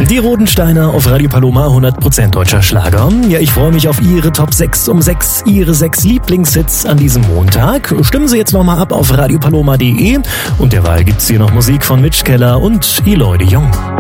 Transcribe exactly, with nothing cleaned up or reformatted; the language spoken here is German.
Die Rodensteiner auf Radio Paloma, hundert Prozent deutscher Schlager. Ja, ich freue mich auf Ihre Top sechs um sechs, Ihre sechs Lieblingshits an diesem Montag. Stimmen Sie jetzt nochmal ab auf radiopaloma punkt de und derweil gibt's hier noch Musik von Mitch Keller und Eloy de Jong.